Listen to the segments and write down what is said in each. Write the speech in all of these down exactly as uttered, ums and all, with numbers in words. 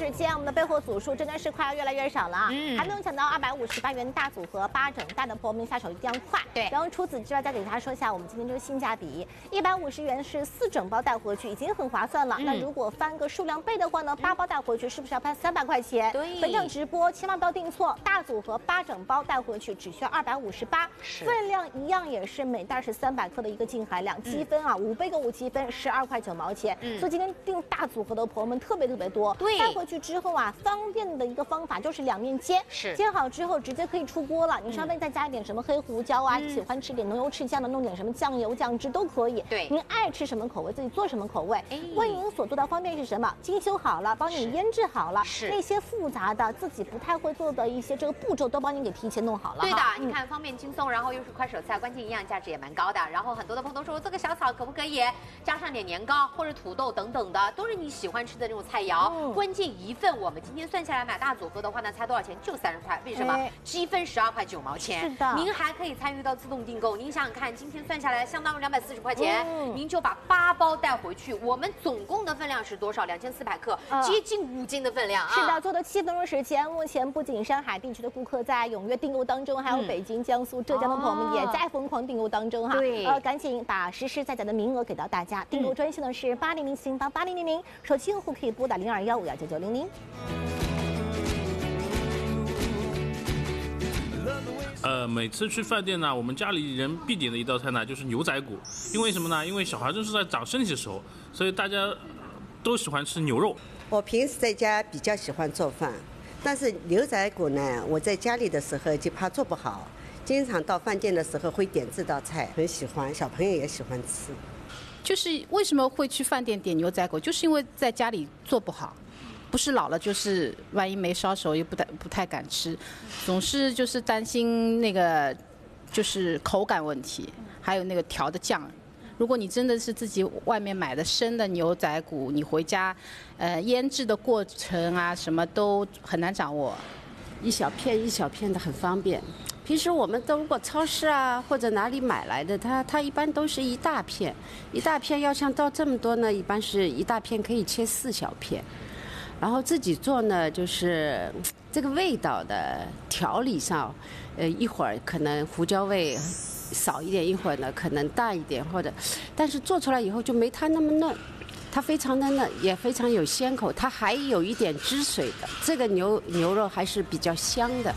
时间，我们的备货组数真的是快要越来越少了啊！嗯，还没有抢到二百五十八元大组合八整大的朋友们下手一定要快。对，然后除此之外，再给大家说一下我们今天这个性价比，一百五十元是四整包带回去，已经很划算了。嗯、那如果翻个数量倍的话呢，八包带回去是不是要翻三百块钱？对，本场直播千万不要订错，大组合八整包带回去只需要二百五十八，分量一样也是每袋是三百克的一个净含量，积分啊五倍购物积分十二块九毛钱。嗯，所以今天订大组合的朋友们特别特别多。对，带回去之后啊，方便的一个方法就是两面煎，是煎好之后直接可以出锅了。你稍微再加一点什么黑胡椒啊，嗯、喜欢吃点浓油赤酱的，弄点什么酱油酱汁都可以。对，您爱吃什么口味自己做什么口味。为您所做的方便是什么？精修好了，帮你腌制好了，是那些复杂的自己不太会做的一些这个步骤都帮你给提前弄好了。对的，嗯、你看方便轻松，然后又是快手菜，关键营养价值也蛮高的。然后很多的朋友都说，我做个小炒可不可以加上点年糕或者土豆等等的，都是你喜欢吃的那种菜肴。嗯、关键一份我们今天算下来买大组合的话呢，才多少钱？就三十块。为什么？积分十二块九毛钱。是的，您还可以参与到自动订购。您想想看，今天算下来相当于两百四十块钱，嗯、您就把八包带回去。我们总共的分量是多少？两千四百克，嗯、接近五斤的分量啊！是的，做了七分钟时间，目前不仅上海地区的顾客在踊跃订购当中，还有北京、江苏、浙江的朋友们也在疯狂订购当中哈。对，呃，赶紧把实时在载的名额给到大家。订购专线呢是八零零四零八八零零零，手机用户可以拨打零二幺五幺九九零零。 呃，每次去饭店呢，我们家里人必点的一道菜呢就是牛仔骨，因为什么呢？因为小孩正是在长身体的时候，所以大家都喜欢吃牛肉。 我平时在家比较喜欢做饭，但是牛仔骨呢，我在家里的时候就怕做不好，经常到饭店的时候会点这道菜，很喜欢，小朋友也喜欢吃。 就是为什么会去饭店点牛仔骨，就是因为在家里做不好，不是老了就是万一没烧熟也不太不太敢吃，总是就是担心那个就是口感问题，还有那个调的酱。如果你真的是自己外面买的生的牛仔骨，你回家，呃，腌制的过程啊，什么都很难掌握。 一小片一小片的很方便。平时我们都如果超市啊或者哪里买来的，它它一般都是一大片，一大片要像到这么多呢，一般是一大片可以切四小片。然后自己做呢，就是这个味道的调理上，呃，一会儿可能胡椒味少一点，一会儿呢可能淡一点，或者，但是做出来以后就没它那么嫩，它非常的嫩，也非常有鲜口，它还有一点汁水的，这个牛牛肉还是比较香的。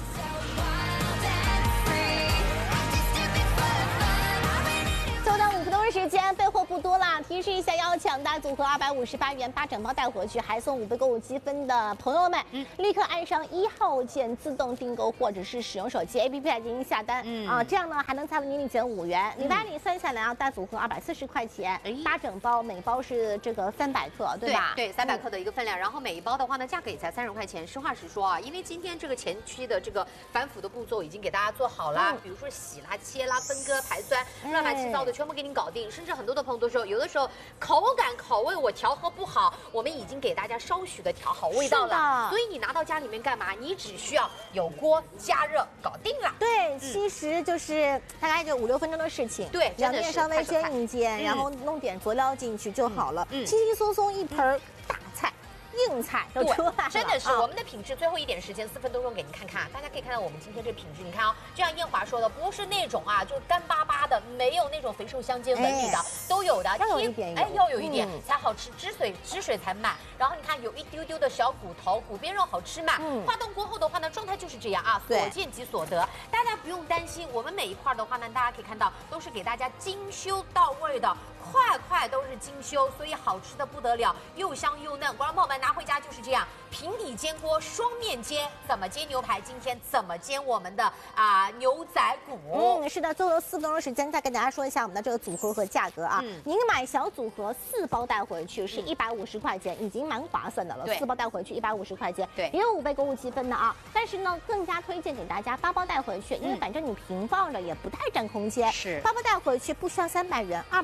时间备货不多啦，提示一下，要抢大组合二百五十八元八整包带回去，还送五倍购物积分的朋友们，嗯，立刻按上一号键自动订购，或者是使用手机 A P P 来进行下单，嗯啊，这样呢还能再为您领减五元。礼拜里算下来啊，大组合二百四十块钱，八整包，每包是这个三百克，对吧？ 对，三百克的一个分量，然后每一包的话呢，价格也才三十块钱。实话实说啊，因为今天这个前期的这个反腐的步骤已经给大家做好了，嗯、比如说洗啦、切啦、分割、排酸，乱七八糟的全部给您搞定。甚至很多的朋友都说，有的时候口感口味我调和不好，我们已经给大家稍许的调好味道了。所以你拿到家里面干嘛？你只需要有锅加热，搞定了。 对，嗯、其实就是大概就五六分钟的事情。 对， 两面稍微煎一煎，嗯、然后弄点佐料进去就好了，嗯、轻轻松松一盆大菜。硬菜都出来了， 真的是、啊、我们的品质。最后一点时间，四分多钟给您看看，大家可以看到我们今天这品质。你看啊，就像燕华说的，不是那种啊，就是干巴巴的，没有那种肥瘦相间纹理的，哎、都有的。 要有一点， 哎，要有一点、嗯、才好吃，汁水汁水才满。然后你看有一丢丢的小骨头，骨边肉好吃嘛。嗯，化冻过后的话呢，状态就是这样啊，所见即所得。大家不用担心，我们每一块的话呢，大家可以看到都是给大家精修到位的，块块都是精修，所以好吃的不得了，又香又嫩。观众朋友们拿回家就是这样。平底煎锅双面煎，怎么煎牛排？今天怎么煎我们的啊、呃、牛仔骨？ 嗯，是的，最后四分钟的时间，再跟大家说一下我们的这个组合和价格啊。嗯、您买小组合四包带回去是一百五十块钱，已经蛮划算的了。四包带回去一百五十块钱，对，也有五倍购物积分的啊。但是呢，更加推荐给大家八包带回去，因为反正你平放着也不太占空间。是，八包带回去不需要三百元，二百五十八。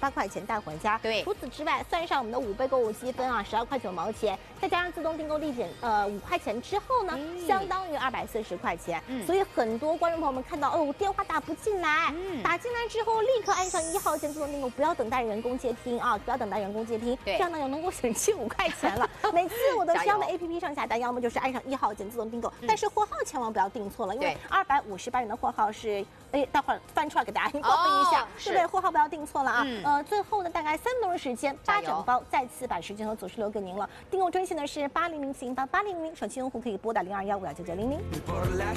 八块钱带回家。 对， 除此之外，算上我们的五倍购物积分啊，十二块九毛钱，再加上自动订购立减呃五块钱之后呢，嗯、相当于二百四十块钱。嗯，所以很多观众朋友们看到哦，电话打不进来，嗯、打进来之后立刻按上一号键自动订购，不要等待人工接听啊，不要等待人工接听，这样呢就能够省去五块钱了。每次我都是要么 A P P 上下单，要么就是按上一号键自动订购，嗯、但是货号千万不要订错了，因为二百五十八元的货号是，哎，待会儿翻出来给大家报一下，哦、对不对？货号不要订错了啊。嗯、呃，最后呢，大概三分钟的时间，八整包再次把时间和组数留给您了。订购专线呢是八零零四零八八零零零，手机用户可以拨打零二幺五幺九九零零。